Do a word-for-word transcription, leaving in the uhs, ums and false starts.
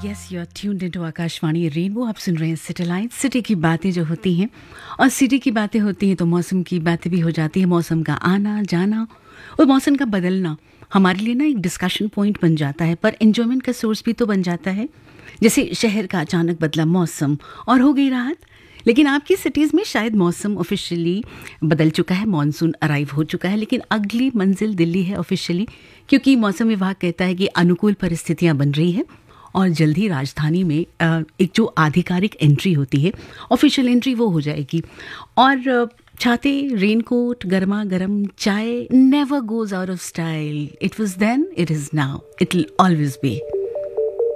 Yes, you are tuned into Akashvani rainbow. आप सुन रहे हैं सैटेलाइट सिटी की बातें जो होती हैं, और सिटी की बातें होती हैं तो मौसम की बातें भी हो जाती है। मौसम का आना जाना और मौसम का बदलना हमारे लिए ना एक डिस्कशन पॉइंट बन जाता है, पर एंजॉयमेंट का सोर्स भी तो बन जाता है। जैसे शहर का अचानक बदला मौसम और हो गई राहत। लेकिन आपकी सिटीज़ में शायद मौसम ऑफिशियली बदल चुका है, मानसून अराइव हो चुका है, लेकिन अगली मंजिल दिल्ली है ऑफिशियली, क्योंकि मौसम विभाग कहता है कि अनुकूल परिस्थितियां बन रही हैं और जल्द ही राजधानी में एक जो आधिकारिक एंट्री होती है, ऑफिशियल एंट्री, वो हो जाएगी। और छाते, रेनकोट, गर्मा गर्म चाय never goes out of style. It was then, it is now, it will always be.